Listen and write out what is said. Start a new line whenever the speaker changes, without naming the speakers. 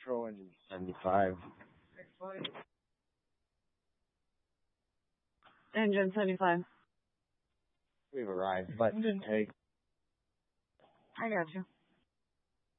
Patrol Engine 75.
Engine 75.
We've arrived, but hey.
I got you.